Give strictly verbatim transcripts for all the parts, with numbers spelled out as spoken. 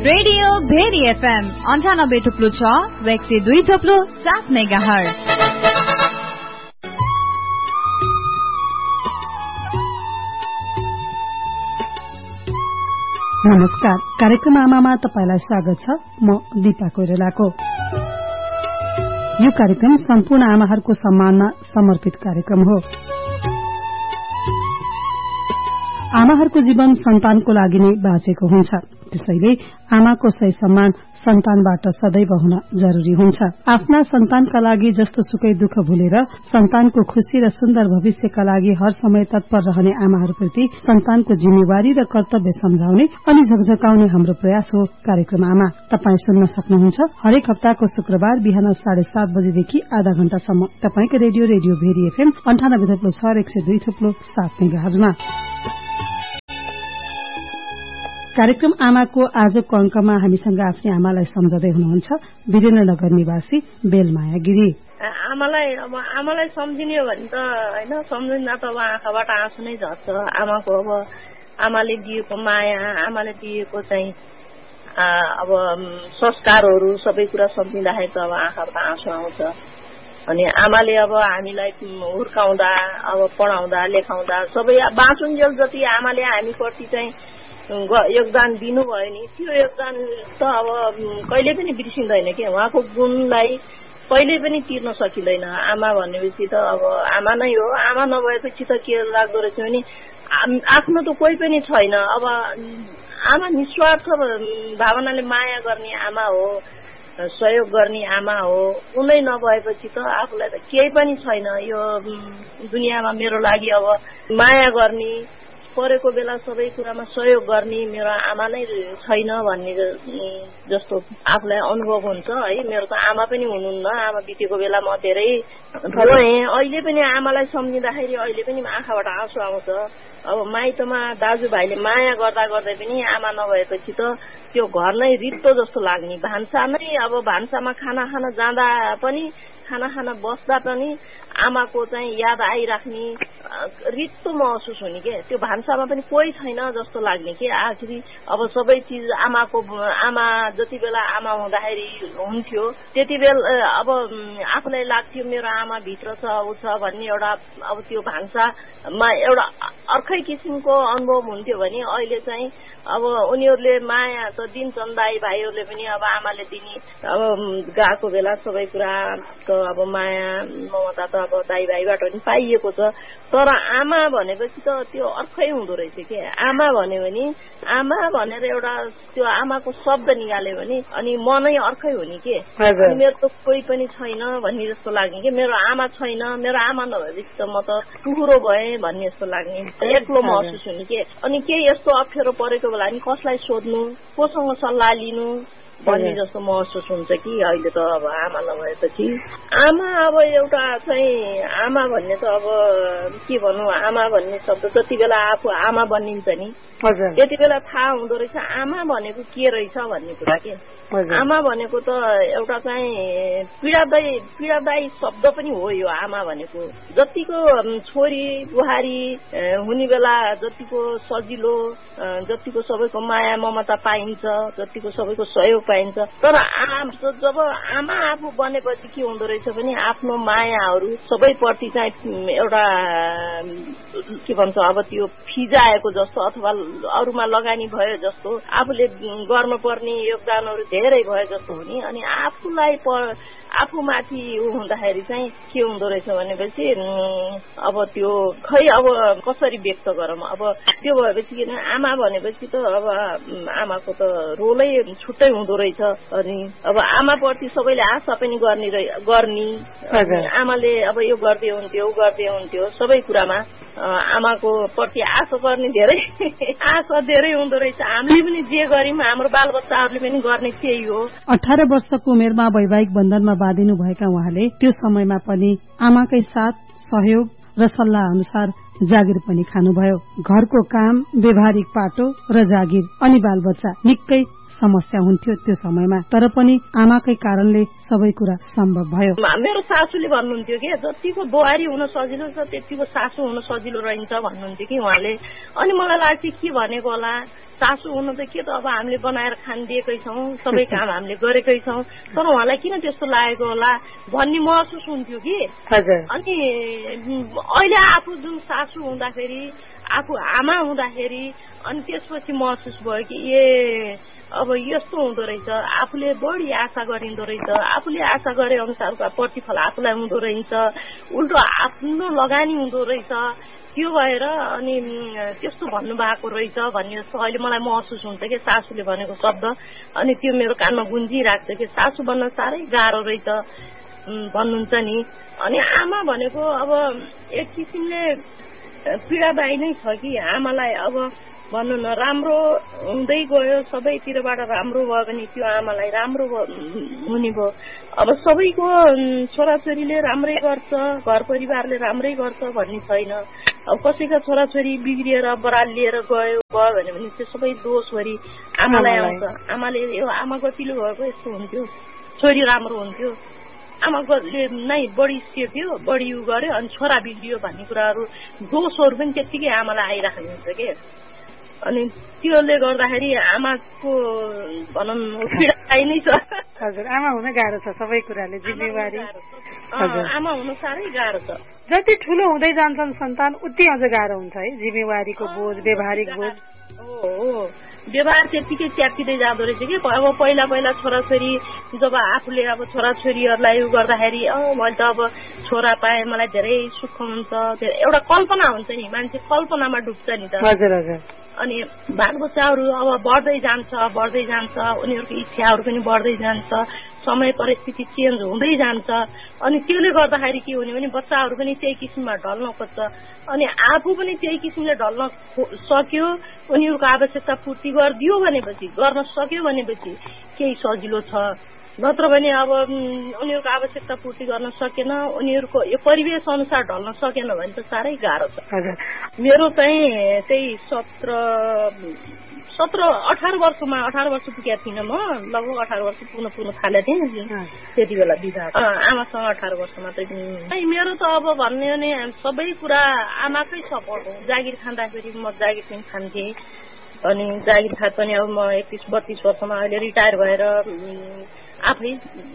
Radio very FM अन्ठानब्बे थुप्लो छ र एक सय दुई थुप्लो सात मेगाहर्ज। नमस्कार, कार्यक्रम आमामा तपाईलाई स्वागत छ। म दीपा कोइरालाको। यो कार्यक्रम सम्पूर्ण आमाहरूको सम्मानमा समर्पित कार्यक्रम हो। आमाहरूको जीवन सन्तानको लागि नै बाँचेको हुन्छ, त्यसैले आमाको सही सम्मान सन्तानबाट सदैव हुन जरूरी हुन्छ। आफ्ना सन्तानका लागि जस्तो सुकै दुःख भुलेर सन्तानको खुशी र सुन्दर भविष्यका लागि हर समय तत्पर रहने आमाहरूप्रति सन्तानको जिम्मेवारी र कर्तव्य सम्झाउने अनि झकझकाउने हाम्रो प्रयास हो कार्यक्रम आमा। तपाई सुन्न सक्नुहुन्छ हरेक हप्ताको शुक्रबार बिहान साढे सात बजेदेखि आधा घण्टासम्म तपाईको रेडियो रेडियो भेरी एफएम अन्ठानब्बे थप्लो छ र एक सय दुई थप्लो सात मेगाहर्जमा। कार्यक्रम आमाको आजको अंकमा हामीसँग आफ्नै आमालाई सम्झँदै हुनुहुन्छ वीरेन्द्रनगर निवासी बेलमाया गिरी। आमालाई अब आमालाई सम्झिने हो भने त हैन, सम्झिँदा त अब आँखाबाट आँसु नै झर्छ। आमाको अब आमाले दिएको माया, आमाले दिएको चाहिँ अब संस्कारहरू सबै कुरा सम्झिँदाखेरि त अब आँखाबाट आँसु आउँछ। अनि आमाले अब हामीलाई हुर्काउँदा, अब पढाउँदा लेखाउँदा सबै बाँचुन्जेल जति आमाले हामीप्रति चाहिँ योगदान दिनुभयो नि, त्यो योगदान त अब कहिले पनि बिर्सिँदैन के। उहाँको गुणलाई कहिले पनि तिर्न सकिँदैन। आमा भनेपछि त अब आमा नै हो। आमा नभएपछि त के लाग्दो रहेछ भने आफ्नो त कोही पनि छैन। अब आमा निस्वार्थ भावनाले माया गर्ने आमा हो, सहयोग गर्ने आमा हो। उनै नभएपछि त आफूलाई त केही पनि छैन यो दुनियाँमा। मेरो लागि अब माया गर्ने, परेको बेला सबै कुरामा सहयोग गर्ने मेरो आमा नै छैन भन्ने जस्तो आफूलाई अनुभव हुन्छ है। मेरो त आमा पनि हुनुहुन्न। आमा बितेको बेला म धेरै रोएँ। अहिले पनि आमालाई सम्झिँदाखेरि अहिले पनि आँखाबाट आँसु आउँछ। अब माइतमा दाजुभाइले माया गर्दा गर्दै पनि आमा नभएपछि त त्यो घर नै रित्तो जस्तो लाग्ने। भान्सा नै अब भान्सामा खाना खान जाँदा पनि, खाना खान बस्दा पनि आमाको चाहिँ याद आइराख्ने, रित्तो महसुस हुने के। त्यो भान्सामा पनि कोही छैन जस्तो लाग्ने के। आखिरी अब सबै चिज आमाको, आमा जति बेला आमा हुँदाखेरि हुन्थ्यो त्यति बेला अब आफूलाई लाग्थ्यो मेरो आमा भित्र छ उ छ भन्ने एउटा अब त्यो भान्सामा एउटा अर्कै किसिमको अनुभव हुन्थ्यो भने अहिले चाहिँ अब उनीहरूले माया त दिन्छन्। दाई भाइहरूले पनि अब आमाले दिने अब गएको बेला सबै कुराको अब माया ममता त अब दाई भाइबाट पनि पाइएको छ। तर आमा भनेपछि त त्यो अर्कै हुँदो रहेछ के। आमा भन्यो भने आमा भनेर एउटा त्यो आमाको शब्द निकाल्यो भने अनि मनै अर्कै हुने के। अनि मेरो त कोही पनि छैन भन्ने जस्तो लाग्ने के। मेरो आमा छैन, मेरो आमा नभएपछि त म त टुहुरो भएँ भन्ने जस्तो लाग्ने, एक्लो महसुस हुने के। अनि केही यस्तो अप्ठ्यारो परेको बेला नि कसलाई सोध्नु, कोसँग सल्लाह लिनु भन्ने जस्तो महसुस हुन्छ कि अहिले त अब आमा नभएपछि। आमा अब एउटा चाहिँ आमा भन्ने त अब के भनौँ, आमा भन्ने शब्द जति बेला आफू आमा बनिन्छ नि त्यति बेला थाहा हुँदो रहेछ आमा भनेको के रहेछ भन्ने कुरा के। आमा भनेको त एउटा चाहिँ पीडादायी पीडादायी शब्द पनि हो यो आमा भनेको। जतिको छोरी बुहारी हुने बेला जतिको सजिलो, जतिको सबैको माया ममता पाइन्छ, जतिको सबैको सहयोग पाइन्छ, तर जब आमा आफू बनेपछि के हुँदो रहेछ भने आफ्नो मायाहरू सबैप्रति चाहिँ एउटा के भन्छ अब त्यो फिजाएको जस्तो अथवा अरूमा लगानी भयो जस्तो, आफूले गर्न पर्ने योगदानहरू धेरै भयो जस्तो हुने। अनि आफूलाई आफूमाथि ऊ हुँदाखेरि चाहिँ के हुँदो रहेछ भनेपछि अब त्यो खै अब कसरी व्यक्त गरौँ। अब त्यो भएपछि किन आमा भनेपछि त अब आमाको त रोलै छुट्टै हुँदो रहेछ। अनि अब आमाप्रति सबैले आशा पनि गर्ने गर्ने आमाले अब यो गर्दै हुन्थ्यो ऊ गर्दै हुन्थ्यो सबै कुरामा आमाको प्रति आशा गर्ने धेरै आशा धेरै हुँदो रहेछ। हामीले पनि जे गर्यौँ हाम्रो बालबच्चाहरूले पनि गर्ने त्यही हो। अठार वर्षको उमेरमा वैवाहिक बन्धनमा बाँधिनु भएका उहाँले त्यो समयमा पनि आमाकै साथ सहयोग र सल्लाह अनुसार जागिर पनि खानुभयो। घरको काम, व्यवहारिक पाटो र जागिर अनि बालबच्चा निकै समस्या हुन्थ्यो त्यो समयमा, तर पनि आमाकै कारणले सबै कुरा सम्भव भयो। मेरो सासूले भन्नुहुन्थ्यो कि जतिको बुहारी हुन सजिलो छ त्यतिको सासू हुन सजिलो रहन्छ भन्नुहुन्थ्यो कि उहाँले। अनि मलाई लाग्छ के भनेको होला, सासू हुनु त के त अब हामीले बनाएर खानिदिएकै छौँ, सबै काम हामीले गरेकै छौँ, तर उहाँलाई किन त्यस्तो लागेको होला भन्ने महसुस हुन्थ्यो कि। अनि अहिले आफू जुन सासू हुँदाखेरि, आफू आमा हुँदाखेरि अनि त्यसपछि महसुस भयो कि ए अब यस्तो हुँदो रहेछ, आफूले बढी आशा गरिँदो रहेछ, आफूले आशा गरे अनुसारको प्रतिफल आफूलाई हुँदो रहेछ, उल्टो आफ्नो लगानी हुँदो रहेछ, त्यो भएर अनि त्यस्तो भन्नुभएको रहेछ भन्ने जस्तो अहिले मलाई महसुस हुन्छ कि सासूले भनेको शब्द। अनि त्यो मेरो कानमा गुन्जिरहेको छ कि सासू बन्न साह्रै गाह्रो रहेछ भन्नुहुन्छ नि। अनि आमा भनेको अब एक किसिमले पीडादायी नै छ कि आमालाई अब भन्नु न राम्रो हुँदै गयो, सबैतिरबाट राम्रो भयो भने त्यो आमालाई राम्रो हुने भयो। अब सबैको छोराछोरीले राम्रै गर्छ, घर परिवारले राम्रै गर्छ भन्ने छैन। अब कसैका छोराछोरी बिग्रिएर बरालिएर गयो गयो भने त्यो सबै दोषभरि आमालाई आउँछ। आमाले यो आमा गतिलो भएको यस्तो हुन्थ्यो, छोरी राम्रो हुन्थ्यो, आमाले नै बढी सेप्यो, बढी उ गर्यो अनि छोरा बिग्रियो भन्ने कुराहरू दोषहरू पनि त्यत्तिकै आमालाई आइराख्नु हुन्छ कि। अनि त्योले गर्दाखेरि आमाको भनौँ पीडादायी नै छ। हजुर, आमा हुन गाह्रो छ, सबै कुराले जिम्मेवारी। आमा हुन साह्रै गाह्रो छ। जति ठुलो हुँदै जान्छन् सन्तान उति अझ गाह्रो हुन्छ है, जिम्मेवारीको बोझ, व्यवहारिक बोझ। हो, व्यवहार त्यतिकै च्यातिँदै जाँदो रहेछ कि। अब पहिला पहिला छोराछोरी जब आफूले अब छोराछोरीहरूलाई उ गर्दाखेरि अँ मैले त अब छोरा पाएँ, मलाई धेरै सुख हुन्छ, एउटा कल्पना हुन्छ नि, मान्छे कल्पनामा डुब्छ नि त। हजुर हजुर। अनि बालबच्चाहरू अब बढ्दै जान्छ बढ्दै जान्छ उनीहरूको इच्छाहरू पनि बढ्दै जान्छ, समय परिस्थिति चेन्ज हुँदै जान्छ। अनि त्यसले गर्दाखेरि के हुने भने बच्चाहरू पनि त्यही किसिममा ढल्न खोज्छ, अनि आफू पनि त्यही किसिमले ढल्न सक्यो, उनीहरूको आवश्यकता पूर्ति गरिदियो भनेपछि, गर्न सक्यो भनेपछि केही सजिलो छ। नत्र भने अब उनीहरूको आवश्यकता पूर्ति गर्न सकेन, उनीहरूको यो परिवेश अनुसार ढल्न सकेन भने त साह्रै गाह्रो छ। मेरो चाहिँ त्यही सत्र सत्र अठार वर्षमा अठार वर्ष पुगेको थिइनँ म, लगभग अठार वर्ष पुग्न पुग्न थालेको थिएँ त्यति बेला विवाह। आमासँग अठार वर्ष मात्रै। मेरो त अब भन्ने हो भने सबै कुरा आमाकै सपोर्ट हो। जागिर खाँदाखेरि म जागिर पनि खान्थेँ, अनि जागिर खाँदा पनि अब म एकतिस बत्तिस वर्षमा अहिले रिटायर भएर आफै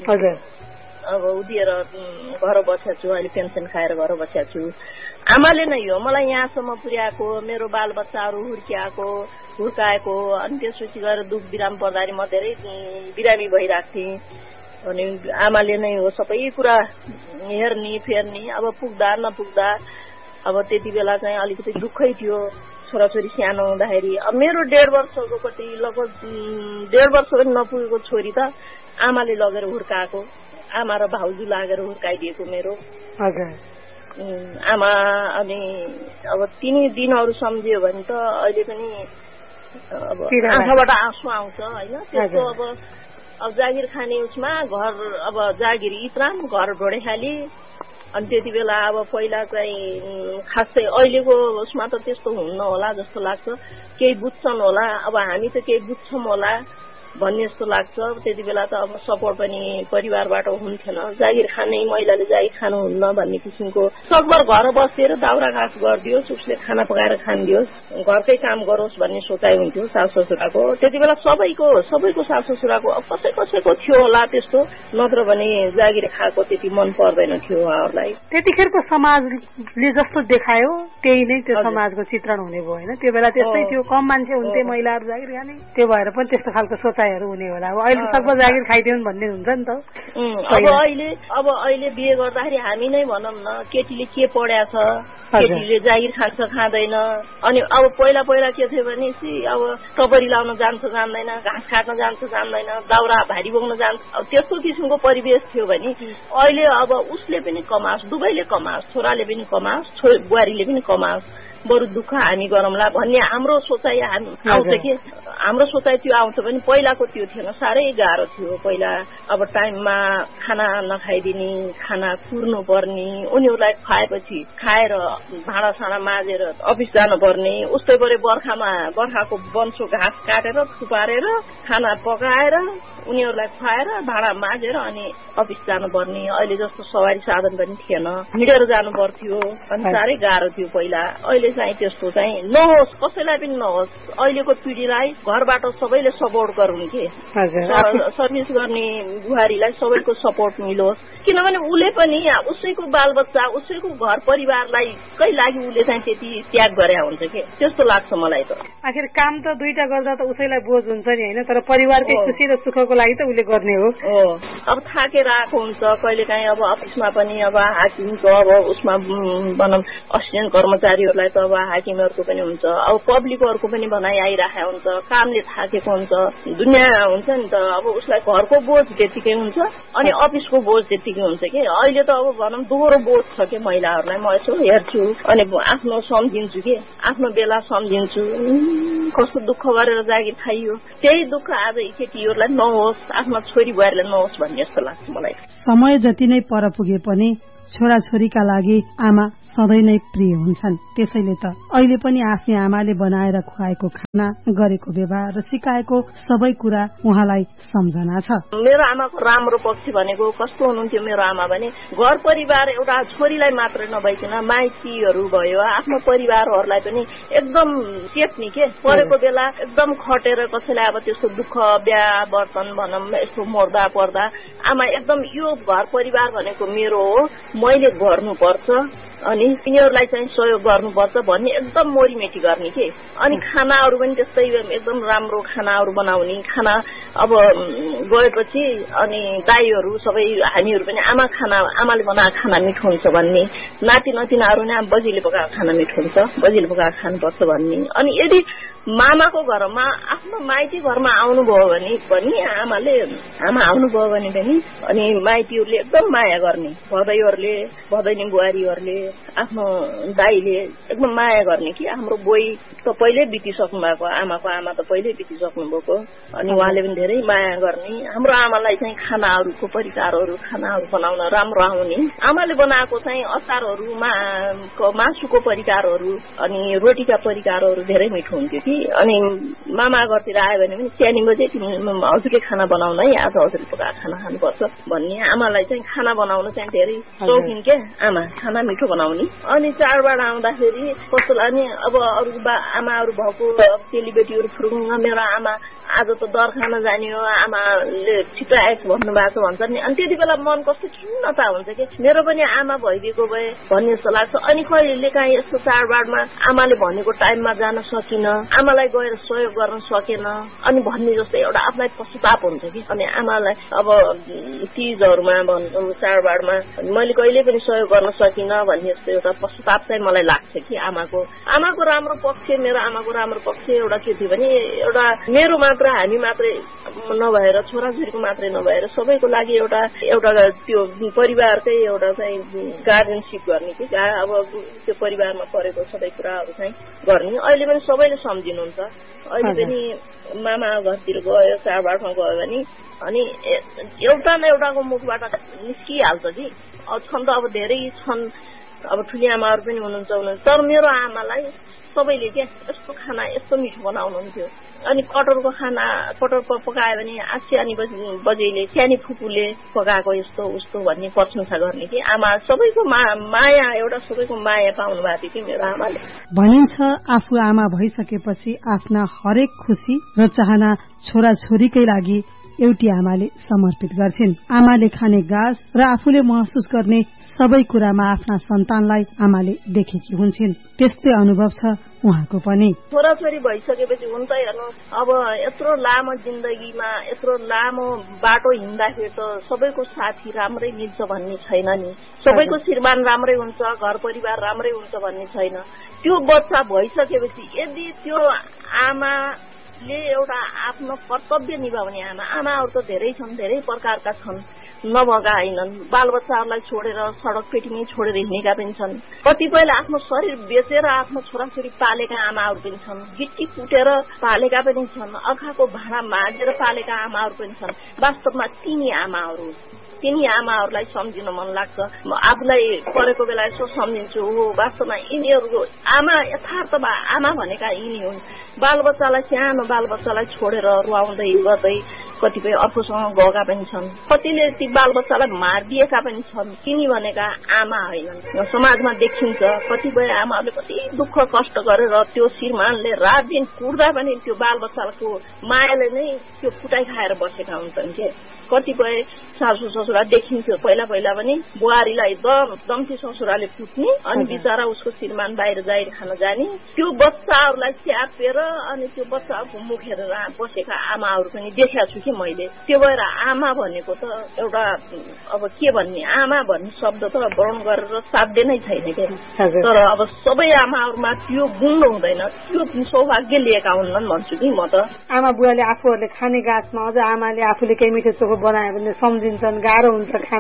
अब उदिएर घर बसेको छु, अहिले पेन्सन खाएर घर बसेको छु। आमाले नै हो मलाई यहाँसम्म पुर्याएको, मेरो बालबच्चाहरू हुर्किआएको हुर्काएको। अनि त्यसपछि गएर दुख बिराम पर्दाखेरि म धेरै बिरामी भइरहेको थिएँ, अनि आमाले नै हो सबै कुरा हेर्ने फेर्ने। अब पुग्दा नपुग्दा अब त्यति बेला चाहिँ अलिकति दुःखै थियो, छोराछोरी सानो हुँदाखेरि। अब मेरो डेढ वर्षको कति लगभग डेढ वर्ष पनि नपुगेको छोरी त आमाले लगेर हुर्काएको, आमा र भाउजू लागेर हुर्काइदिएको मेरो। हजुर आमा। अनि अब तिनी दिनहरू सम्झियो भने त अहिले पनि अब आँखाबाट आँसु आउँछ होइन। त्यसको अब अब जागिर खाने उसमा घर अब जागिर इतराम घर ढोडे खाली। अनि त्यति बेला अब पहिला चाहिँ खासै अहिलेको उसमा त त्यस्तो हुन्न होला जस्तो लाग्छ, केही बुझ्छन् होला, अब हामी त केही बुझ्छौँ होला भन्ने जस्तो लाग्छ। त्यति बेला त अब सपोर्ट पनि परिवारबाट हुन्थेन, जागिर खाने महिलाले जागिर खानुहुन्न भन्ने किसिमको। सकभर घर बसेर दाउरा घाँस गरिदियोस्, उसले खाना पकाएर खानिदियोस्, घरकै काम गरोस् भन्ने सोचाइ हुन्थ्यो सासु ससुराको। त्यति बेला सबैको सबैको सासु ससुराको अब कसै कसैको थियो होला त्यस्तो, नत्र भने जागिर खाएको त्यति मन पर्दैन थियो उहाँहरूलाई। त्यतिखेरको समाजले जस्तो देखायो त्यही नै त्यो समाजको चित्रण हुने भयो होइन। त्यो बेला त्यस्तै थियो, कम मान्छे हुन्थे महिलाहरू जागिर खाने, त्यो भएर पनि त्यस्तो खालको सोचाइहरू हुने होला। अब अहिले सबको जागिर खाइदिउन् भन्ने हुन्छ नि त। अब अहिले अब अहिले बिहे गर्दाखेरि हामी नै भनौँ न केटीले के पढ्या छ, केटीले जागिर खान्छ खाँदैन। अनि अब पहिला पहिला के थियो भने अब टपरी लाउन जान्छ जान्दैन, घाँस काट्न जान्छ जान्दैन, दाउरा भारी बोक्न जान्छ, अब त्यस्तो किसिमको परिवेश थियो भने अहिले अब उसले पनि कमाओस्, दुवैले कमाओस्, छोराले पनि कमाओस्, बुहारीले पनि कमाओस् बरु दुःख हामी गरौँला भन्ने हाम्रो सोचाइ आउँछ कि हाम्रो सोचाइ त्यो आउँछ भने पहिलाको त्यो थिएन, साह्रै गाह्रो थियो पहिला। अब टाइममा खाना नखाइदिने, खाना कुर्नु पर्ने, उनीहरूलाई खुवाएपछि खाएर भाँडा साँडा माझेर अफिस जानुपर्ने, उस्तै गरे बर्खामा बर्खाको बन्सो घाँस काटेर थुपारेर खाना पकाएर उनीहरूलाई खुवाएर भाँडा माझेर अनि अफिस जानुपर्ने। अहिले जस्तो सवारी साधन पनि थिएन, हिँडेर जानु पर्थ्यो अनि साह्रै गाह्रो थियो पहिला। अहिले चाहिँ त्यस्तो चाहिँ नहोस्, कसैलाई पनि नहोस्। अहिलेको पिँढीलाई घरबाट सबैले सपोर्ट गरून् के, सर्भिस गर्ने बुहारीलाई सबैको सपोर्ट मिलोस्, किनभने उसले पनि उसैको बालबच्चा उसैको घर परिवारलाई कै लागि उसले चाहिँ त्यति त्याग गरे हुन्छ कि, त्यस्तो लाग्छ मलाई त। आखिर काम त दुईटा गर्दा त उसैलाई बोझ हुन्छ नि होइन, तर परिवारकै खुसी र सुखको लागि त उसले गर्ने हो। अब थाकेर आएको हुन्छ कहिले काहीँ, अब अफिसमा पनि अब हाकिमको अब उसमा भनौँ असिस्टेन्ट कर्मचारीहरूलाई त अब हाकिमहरूको पनि हुन्छ, अब पब्लिकहरूको पनि भनाइ आइरहेको हुन्छ, कामले थाकेको हुन्छ, दुनियाँ हुन्छ नि त। अब उसलाई घरको बोझ त्यतिकै हुन्छ अनि अफिसको बोझ त्यतिकै हुन्छ कि। अहिले त अब भनौँ दोहोरो बोझ छ कि महिलाहरूलाई। म यसो हेर्छु अनि आफ्नो सम्झिन्छु कि, आफ्नो बेला सम्झिन्छु, कस्तो दुःख गरेर जागिर खाइयो, त्यही दुःख आज केटीहरूलाई नहोस्, आफ्नो छोरी बुहारीलाई नहोस् भन्ने जस्तो लाग्छ मलाई। समय जति नै पर पुगे पनि छोराछोरीका लागि आमा सधैँ नै प्रिय हुन्छन्। त्यसैले त अहिले पनि आफ्नै आमाले बनाएर खुवाएको खाना, गरेको व्यवहार र सिकाएको सबै कुरा उहाँलाई सम्झना छ। मेरो आमाको राम्रो पक्ष भनेको कस्तो हुनुहुन्थ्यो मेरो आमा भने, घर परिवार एउटा छोरीलाई मात्र नभइकन माइतीहरू भयो आफ्नो परिवारहरूलाई पनि एकदम चेप्ने के, परेको बेला एकदम खटेर कसैलाई अब त्यस्तो दुःख बिहा बर्तन भनौँ यस्तो मर्दा पर्दा आमा एकदम यो घर परिवार भनेको मेरो हो, मैले गर्नुपर्छ अनि तिनीहरूलाई चाहिँ सहयोग गर्नुपर्छ भन्ने एकदम मोरीमेटी गर्ने के। अनि खानाहरू पनि त्यस्तै एकदम राम्रो खानाहरू बनाउने। खाना अब गएपछि अनि दाईहरू सबै हामीहरू पनि आमा खाना आमाले बनाएको खाना मिठो हुन्छ भन्ने, नाति नातिनाहरू नै बजीले पकाएको खाना मिठो हुन्छ, बजीले पकाएको खानुपर्छ भन्ने। अनि यदि मामाको घरमा आफ्नो माइती घरमा आउनुभयो भने पनि आमाले आमा आउनुभयो भने पनि अनि माइतीहरूले एकदम माया गर्ने, भदैहरूले भदैनी बुहारीहरूले आफ्नो दाईले एकदम माया गर्ने कि। हाम्रो बोई त पहिल्यै बितिसक्नु भएको, आमाको आमा त पहिल्यै बितिसक्नु भएको, अनि उहाँले पनि धेरै माया गर्ने। हाम्रो आमालाई चाहिँ खानाहरूको परिकारहरू खानाहरू बनाउन राम्रो आउने, आमाले बनाएको चाहिँ अचारहरूमा मासुको परिकारहरू अनि रोटीका परिकारहरू धेरै मिठो हुन्थ्यो कि। अनि मामा घरतिर आयो भने पनि स्यानी बजे हजुरले खाना बनाउन है, आज हजुरले पकाएको खाना खानुपर्छ भन्ने। आमालाई चाहिँ खाना बनाउन चाहिँ धेरै शौकिन के आमा, खाना मिठो बनाउने। अनि चाडबाड आउँदाखेरि कस्तो लाग्ने, अब अरू आमाहरू भएको चेलीबेटीहरू फुरुङ्ग मेरो आमा आज त दर खान जाने हो, आमाले छिटो आएछ भन्नुभएको भन्छ नि। अनि त्यति बेला मन कस्तो खिन्नता हुन्छ कि मेरो पनि आमा भइदिएको भए भन्ने जस्तो लाग्छ। अनि कहिले काहीँ यस्तो चाडबाडमा आमाले भनेको टाइममा जान सकिन, आमालाई गएर सहयोग गर्न सकेन अनि भन्ने जस्तो एउटा आफूलाई पश्चाताप हुन्छ कि। अनि आमालाई अब तीजहरूमा भनौँ चाडबाडमा मैले कहिले पनि सहयोग गर्न सकिन भन्ने जस्तो एउटा पश्चाताप चाहिँ मलाई लाग्छ कि। आमाको आमाको राम्रो पक्ष मेरो आमाको राम्रो पक्ष एउटा के थियो भने, एउटा मेरो मात्र हामी मात्रै नभएर छोराछोरीको मात्रै नभएर सबैको लागि एउटा एउटा त्यो परिवारकै एउटा चाहिँ गार्जेनसिप गर्ने कि। अब त्यो परिवारमा परेको सबै कुराहरू चाहिँ गर्ने। अहिले पनि सबैले सम्झिनुहुन्छ। अहिले पनि मामा घरतिर गयो चाडबाडमा गयो भने अनि एउटा न एउटाको मुखबाट निस्किहाल्छ कि। छन् त अब धेरै छन्, अब ठुली आमाहरू पनि हुनुहुन्छ हुनुहुन्छ तर मेरो आमालाई सबैले क्या यस्तो खाना यस्तो मिठो बनाउनुहुन्थ्यो। अनि कटरको खाना कटर पकायो भने आस्यानी बजेले स्यानी फुपूले पकाएको यस्तो उस्तो भन्ने प्रशंसा गर्ने कि। आमा सबैको मा, माया एउटा सबैको माया पाउनु भएको थियो कि मेरो आमाले। भनिन्छ आफू आमा भइसकेपछि आफ्ना हरेक खुसी र चाहना छोराछोरीकै लागि एउटी आमाले समर्पित गर्छिन्। आमाले खाने गाँस र आफूले महसुस गर्ने सबै कुरामा आफ्ना सन्तानलाई आमाले देखेकी हुन्छन्। त्यस्तै अनुभव छ उहाँको पनि। छोराछोरी भइसकेपछि हुन्छ हेर्नु, अब यत्रो लामो जिन्दगीमा यत्रो लामो बाटो हिँड्दाखेरि त सबैको साथी राम्रै मिल्छ भन्ने छैन नि, सबैको श्रीमान राम्रै हुन्छ, घर परिवार राम्रै हुन्छ भन्ने छैन। त्यो बच्चा भइसकेपछि यदि त्यो आमा आमाले एउटा आफ्नो कर्तव्य निभाउने आमा आमाहरू त धेरै छन्, धेरै प्रकारका छन्, नभएका होइनन्। बालबच्चाहरूलाई छोडेर सडक पेटीमै छोडेर हिँडेका पनि छन्। कतिपयले आफ्नो शरीर बेचेर आफ्नो छोराछोरी पालेका आमाहरू पनि छन्, गिट्टी कुटेर पालेका पनि छन्, आँखाको भाँडा माझेर पालेका आमाहरू पनि छन्। वास्तवमा तिनी आमाहरू तिनी आमाहरूलाई सम्झिन मन लाग्छ। आफूलाई परेको बेला यसो सम्झिन्छु, हो वास्तवमा यिनीहरूको आमा यथार्थमा आमा भनेका यिनी हुन्। बालबच्चालाई सानो बालबच्चालाई छोडेर रुवाउँदै गर्दै कतिपय अर्कोसँग गएका पनि छन्, कतिले ती बालबच्चालाई मारिदिएका पनि छन्। तिनी भनेका आमा होइनन्। समाजमा देखिन्छ कतिपय आमाहरूले कति दुःख कष्ट गरेर त्यो श्रीमानले रात दिन कुट्दा पनि त्यो बालबच्चाको मायाले नै त्यो कुटाइ खाएर बसेका हुन्छन् के। कतिपय सासु ससुरा देखिन्थ्यो पहिला पहिला पनि बुहारीलाई दम दम्ती ससुराले कुट्ने, अनि बिचरा उसको श्रीमान बाहिर जाहिर खान जाने, त्यो बच्चाहरूलाई च्यापेर अनि त्यो बच्चाहरूको मुख हेरेर बसेका आमाहरू पनि देखेका छु कि मैले। त्यो भएर आमा भनेको त एउटा अब के भन्ने, आमा भन्ने शब्द त वर्णन गरेर साध्य नै छैन के। तर अब सबै आमाहरूमा त्यो गुण हुँदैन, त्यो सौभाग्य लिएका हुन्छन् भन्छु कि म त। आमा बुवाले आफूहरूले खाने गाँसमा अझ आमाले आफूले केही मिठो चोखो बनायो भने सम्झिन्छन्, गाह्रो हुन्छ खान।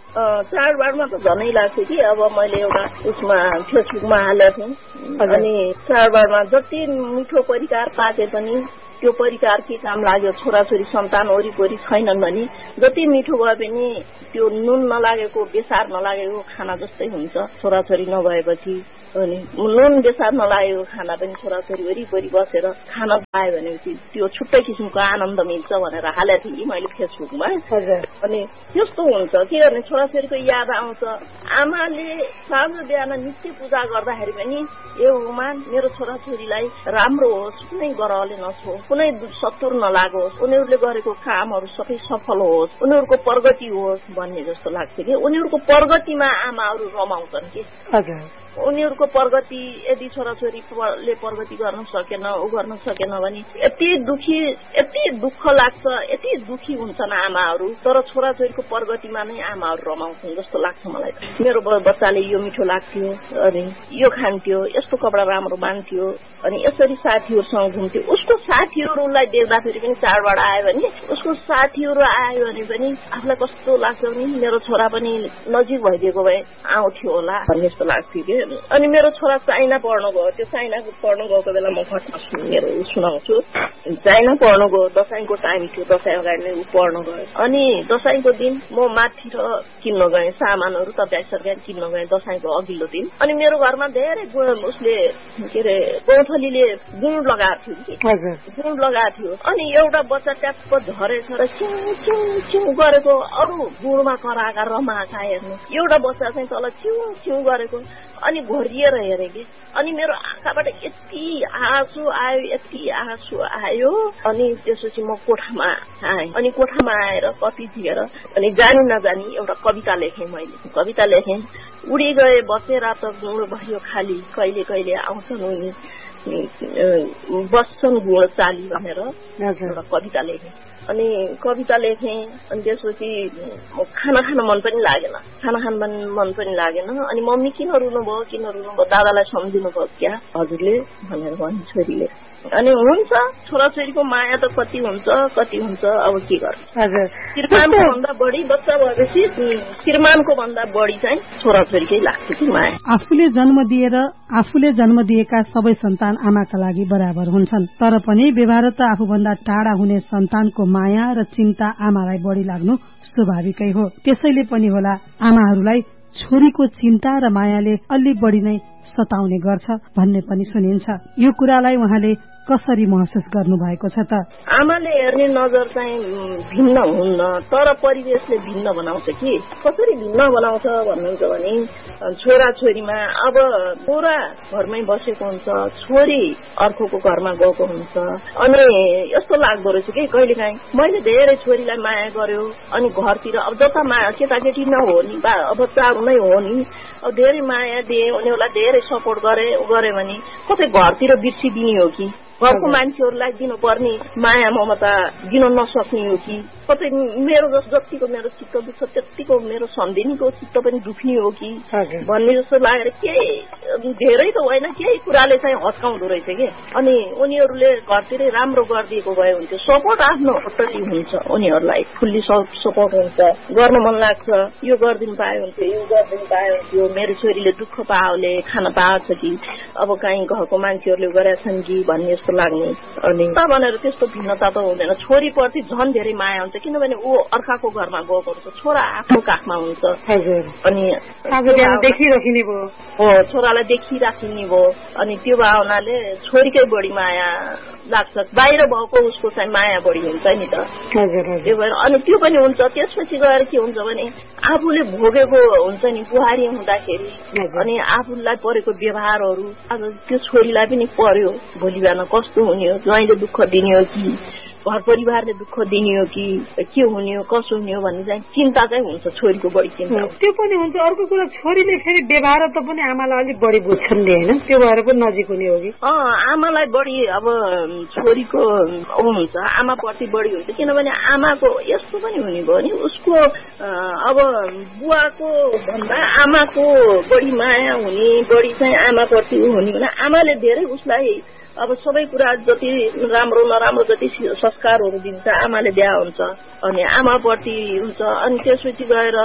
चाडबाडमा त झनै लाग्छ कि अब मैले एउटा उसमा फेसबुकमा हालेको थिएँ, अनि चाडबाडमा जति मिठो परिकार पाके पनि त्यो परिकार के काम लाग्यो, छोराछोरी सन्तान वरिपरि छैनन् भने जति मिठो भए पनि त्यो नुन नलागेको बेसार नलागेको खाना जस्तै हुन्छ छोराछोरी नभएपछि। अनि नुन बेसार नलागेको खाना पनि छोराछोरी वरिपरि बसेर खान पायो भनेपछि त्यो छुट्टै किसिमको आनन्द मिल्छ भनेर हालेको थिएँ मैले फेसबुकमा। अनि त्यस्तो हुन्छ के गर्ने, छोराछोरीको याद आउँछ। आमाले साँझ बिहान नित्य पूजा गर्दाखेरि पनि ए उमान मेरो छोराछोरीलाई राम्रो होस्, कुनै ग्रहले नछोस्, कुनै शत्रु नलागोस्, उनीहरूले गरेको कामहरू सबै सफल होस्, उनीहरूको प्रगति होस् भन्ने जस्तो लाग्छ कि। उनीहरूको प्रगतिमा आमाहरू रमाउँछन् कि। उनीहरूको प्रगति यदि छोराछोरीले प्रगति गर्न सकेन, ऊ गर्न सकेन भने यति दुखी यति दुःख लाग्छ, यति दुखी हुन्छन् आमाहरू। तर छोराछोरीको प्रगतिमा नै आमाहरू रमाउँछन् जस्तो लाग्छ मलाई। मेरो बच्चाले यो मिठो लाग्थ्यो, अनि यो खान्थ्यो, यस्तो कपडा राम्रो बान्थ्यो, अनि यसरी साथीहरूसँग घुम्थ्यो। उसको साथीहरूलाई देख्दाखेरि पनि चाडबाड आयो भने, उसको साथीहरू आयो भने पनि आफूलाई कस्तो लाग्छ भने मेरो छोरा पनि नजिक भइदिएको भए आउँथ्यो होला भन्ने जस्तो लाग्थ्यो कि। अनि मेरो छोरा चाइना पढ्न गयो, त्यो चाइना पढ्न गएको बेला म घटना मेरो सुनाउँछु। चाइना पढ्न गयो, दसैँको टाइम थियो, दसैँ अगाडि नै ऊ पढ्न गयो। अनि दसैँको दिन म माथि र किन्न गएँ सामानहरू, तरकारी सरकारी किन्न गएँ दसैँको अघिल्लो दिन। अनि मेरो घरमा धेरै उसले के अरे गौथलीले गुण लगाएको थियो कि, गुण लगाएको थियो। अनि एउटा बच्चा ट्याप्प झरेछ र चिउ चिउ चिउ गरेको, अरू गुणमा कराएका रमाएका हेर्नु, एउटा बच्चा चाहिँ तल चिउ चिउ गरेको। अनि घोरिएर हेरे कि, अनि मेरो आँखाबाट यति आँसु आयो, यति आँसु आयो। अनि त्यसपछि म कोठामा आएँ, अनि कोठामा आएर कति दिएर अनि जानी नजानी एउटा कविता लेखेँ मैले। कविता लेखेँ, उडी गए बसेर त गुण भयो खाली, कहिले कहिले आउँछन् उनी बस्छन् गुण चाली भनेर एउटा कविता लेखेँ। अनि कविता लेखेँ, अनि त्यसपछि खाना खान मन पनि लागेन, खाना खान मन पनि लागेन। अनि मम्मी किन रुनुभयो, किन रुनुभयो, दादालाई सम्झिनु भयो क्या हजुरले भनेर भन्यो छोरीले। अनि हुन्छ छोराछोरीको माया त कति हुन्छ कति हुन्छ, अब के गर्छ। श्रीमानको भन्दा बढी बच्चा भएपछि श्रीमानको भन्दा बढी चाहिँ छोराछोरीकै लाग्छ कि माया। आफूले जन्म दिएर आफूले जन्म दिएका सबै सन्तान आमाका लागि बराबर हुन्छन्, तर पनि व्यवहारत आफूभन्दा टाढा हुने सन्तानको माया र चिन्ता आमालाई बढी लाग्नु स्वाभाविकै हो। त्यसैले पनि होला आमाहरूलाई छोरीको चिन्ता र मायाले अलि बढी नै सताउने गर्छ भन्ने पनि सुनिन्छ। यो कुरालाई उहाँले कसरी महसुस गर्नु भएको छ त? आमाले हेर्ने नजर चाहिँ भिन्न हुन्न, तर परिवेशले भिन्न बनाउँछ कि। कसरी भिन्न बनाउँछ भन्नुहुन्छ भने छोरा छोरीमा अब छोरा घरमै बसेको हुन्छ, छोरी अर्कोको घरमा गएको हुन्छ। अनि यस्तो लाग्दो रहेछ कि कहिलेकाहीँ मैले धेरै छोरीलाई माया गर्यो, अनि घरतिर अब जता माया केटाकेटी नहो नि, बच्चाहरू नै हो नि, अब धेरै माया दिए, उनीहरूलाई धेरै सपोर्ट गरे गरे भने कतै घरतिर बिर्सिदिने हो कि, घरको मान्छेहरूलाई दिनुपर्ने माया ममता दिन नसक्ने हो कि कतै मेरो जतिको मेरो चित्त दुख्छ त्यतिको मेरो सम्झिनीको चित्त पनि दुख्ने हो कि भन्ने जस्तो लागेर केही धेरै त होइन केही कुराले चाहिँ हच्काउँदो रहेछ कि अनि उनीहरूले घरतिरै राम्रो गरिदिएको भए हुन्थ्यो। सपोर्ट आफ्नो टोटली हुन्छ उनीहरूलाई फुल्ली सपोर्ट हुन्छ गर्न मन लाग्छ यो गरिदिनु पाए हुन्थ्यो यो गरिदिनु पाए हुन्थ्यो मेरो छोरीले दुःख पाओले खान पाएछ कि अब कहीँ घरको मान्छेहरूले गरेका छन् कि भन्ने जस्तो लाग्ने अनि भनेर त्यस्तो भिन्नता त हुँदैन। छोरीप्रति झन् धेरै माया हुन्छ किनभने ऊ अर्काको घरमा गएको हुन्छ छोरा आफ्नो काखमा हुन्छ अनि देखिराखिने भयो हो छोरालाई देखिराखिने भयो अनि त्यो भावनाले छोरीकै बढी माया लाग्छ बाहिर भएको उसको चाहिँ माया बढी हुन्छ नि त त्यो भएर अनि त्यो पनि हुन्छ। त्यसपछि गएर के हुन्छ भने आफूले भोगेको हुन्छ नि बुहारी हुँदाखेरि अनि आफूलाई परेको व्यवहारहरू अब त्यो छोरीलाई पनि पर्यो भोलि बिहान कस्तो हुने हो ज्वाइँले दुःख दिने हो कि घर परिवारले दुःख दिने हो कि के हुने हो कसो हुने हो भन्ने चाहिँ चिन्ता चाहिँ हुन्छ छोरीको बढी चिन्ता त्यो पनि हुन्छ। अर्को कुरा छोरीले फेरि व्यवहार त पनि आमालाई अलिक बढी बुझ्छन् नि होइन त्यो भएर पनि नजिक हुने हो कि आमालाई बढी अब छोरीको हुन्छ आमाप्रति बढी हुन्छ किनभने आमाको यस्तो पनि हुने भयो नि उसको अब बुवाको भन्दा आमाको बढी माया हुने बढी चाहिँ आमाप्रति हुने भने आमाले धेरै उसलाई अब सबै कुरा जति राम्रो नराम्रो जति संस्कारहरू दिन्छ आमाले दिया हुन्छ अनि आमाप्रति हुन्छ अनि त्यसपछि गएर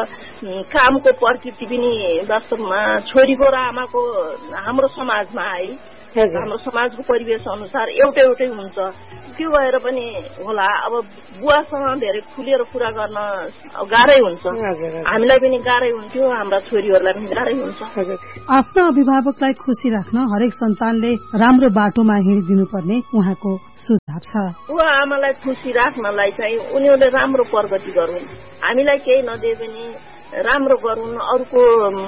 कामको प्रकृति पनि वास्तवमा छोरीको र आमाको हाम्रो समाजमा है हाम्रो समाजको परिवेश अनुसार एउटै एउटै हुन्छ। त्यो भएर पनि होला अब बुवासँग धेरै खुलेर कुरा गर्न गाह्रै हुन्छ हामीलाई पनि गाह्रै हुन्थ्यो हाम्रा छोरीहरूलाई पनि गाह्रै हुन्छ। आफ्ना अभिभावकलाई खुसी राख्न हरेक सन्तानले राम्रो बाटोमा हिँडिदिनुपर्ने उहाँको सुझाव छ। बुवा आमालाई खुसी राख्नलाई चाहिँ उनीहरूले राम्रो प्रगति गरून् हामीलाई केही नदिए पनि राम्रो गरून् अरूको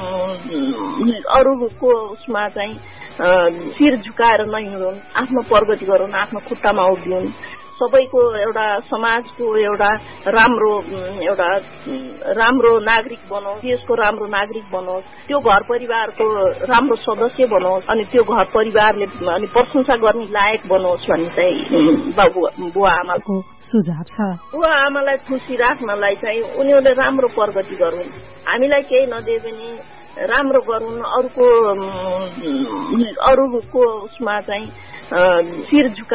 अरूको उसमा चाहिँ शिर झुकाएर नहिँडुन् आफ्नो प्रगति गरून् आफ्नो खुट्टामा उभिउन् सबैको एउटा समाजको एउटा राम्रो एउटा राम्रो नागरिक बनोस् देशको राम्रो नागरिक बनोस् त्यो घर परिवारको राम्रो सदस्य बनोस् अनि त्यो घर परिवारले अनि प्रशंसा गर्ने लायक बनोस् भन्ने चाहिँ बुवा आमाको सुझाव छ। बुवा आमालाई खुसी राख्नलाई चाहिँ उनीहरूले राम्रो प्रगति गरून् हामीलाई केही नदिए पनि राम्रो गरून् अरूको अरूको उसमा चाहिँ शिर झुका